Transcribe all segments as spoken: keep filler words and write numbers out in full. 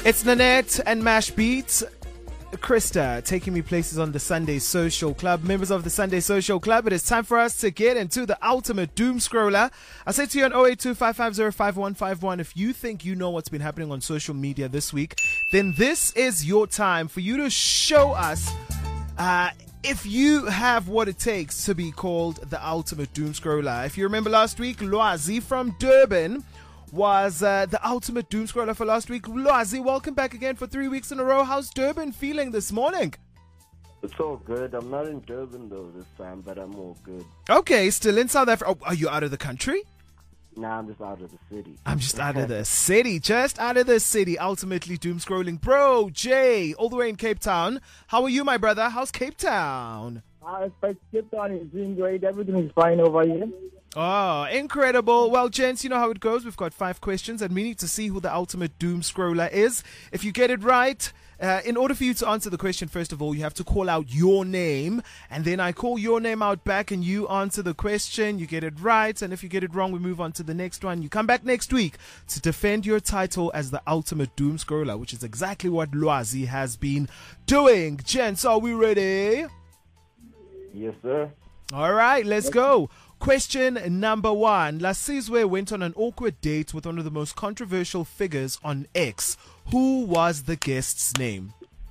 It's Nanette and Mash Beats. Krista taking me places on the Sunday Social Club. Members of the Sunday Social Club, it is time for us to get into the ultimate doom scroller. I say to you on oh eight two, five five zero, five one five one, if you think you know what's been happening on social media this week, then this is your time for you to show us uh, if you have what it takes to be called the ultimate doom scroller. If you remember last week, Lwazi from Durban was uh, the ultimate doom scroller for last week. Lwazi, welcome back again for three weeks in a row. How's Durban feeling this morning? It's all good. I'm not in Durban though this time, but I'm all good. Okay, still in South Africa. Oh, are you out of the country? Nah, I'm just out of the city. I'm just out of the city. Just out of the city. Ultimately doom scrolling. Bro, Jay, all the way in Cape Town. How are you, my brother? How's Cape Town? Uh, Cape Town is doing great. Everything is fine over here. Oh, incredible. Well, gents, you know how it goes. We've got five questions and we need to see who the ultimate doom scroller is. If you get it right, uh, in order for you to answer the question, first of all, you have to call out your name, and then I call your name out back and you answer the question. You get it right, and if you get it wrong, we move on to the next one. You come back next week to defend your title as the ultimate doom scroller, which is exactly what Lwazi has been doing. Gents, are we ready? Yes, sir. All right, let's go. Question number one. Lasizwe went on an awkward date with one of the most controversial figures on X. Who was the guest's name?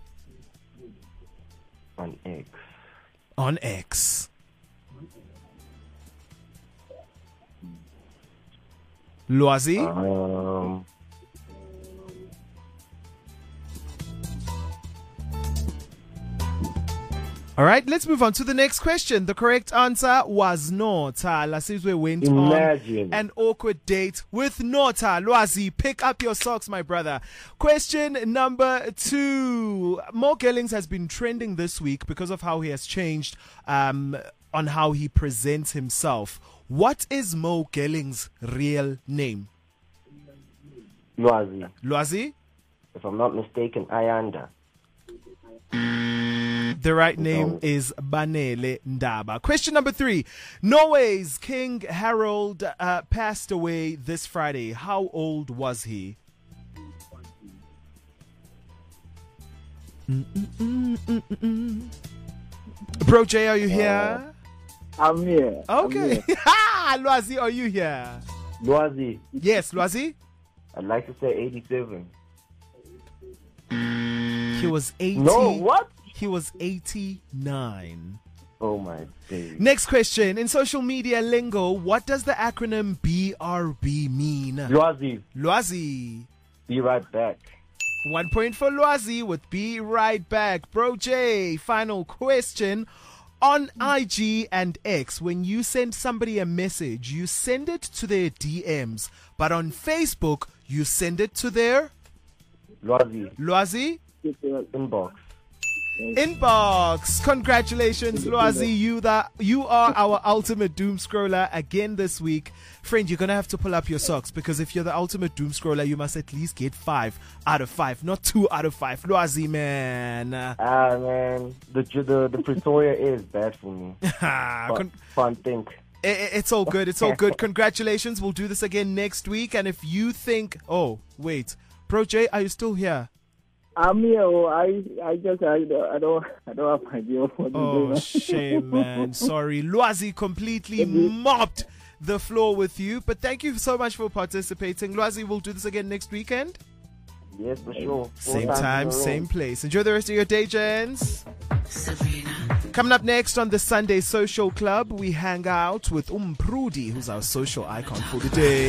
On X. On X. Lwazi? Um... All right, let's move on to the next question. The correct answer was Nota. Lasizwe went Imagine. on an awkward date with Nota. Lwazi, pick up your socks, my brother. Question number two. Mo Gellings has been trending this week because of how he has changed um, on how he presents himself. What is Mo Gellings' real name? Lwazi. Lwazi? If I'm not mistaken, Ayanda. The right name is Banele Ndaba. Question number three. Norway's King Harald uh, passed away this Friday. How old was he? Mm-mm-mm-mm-mm. Bro Jay, are you here? Uh, I'm here. Okay. Lwazi, are you here? Lwazi. Yes, Lwazi? I'd like to say eighty-seven. He was eighty. No, what? He was eighty-nine. Oh my days. Next question. In social media lingo, what does the acronym B R B mean? Lwazi. Lwazi. Be right back. One point for Lwazi with Be Right Back. Bro J, final question. On I G and X, when you send somebody a message, you send it to their D Ms. But on Facebook, you send it to their... Lwazi. Lwazi? Inbox. Inbox. Congratulations, Lwazi. You the you are our ultimate doom scroller again this week. Friend, you're gonna have to pull up your socks, because if you're the ultimate doom scroller, you must at least get five out of five, not two out of five. Lwazi, man. Ah man, the the the Pretoria is bad for me. fun, fun think. It's all good. It's all good. Congratulations. We'll do this again next week. And if you think, oh wait, Bro J, are you still here? I'm here. Oh, I I just I, I don't I don't have idea what to Oh, do. shame, man. Sorry. Lwazi completely mopped the floor with you. But thank you so much for participating. Lwazi, we'll do this again next weekend. Yes, for sure. Same time, same place. Enjoy the rest of your day, gents. Sabrina. Coming up next on the Sunday Social Club, we hang out with Umprudi, who's our social icon for the day.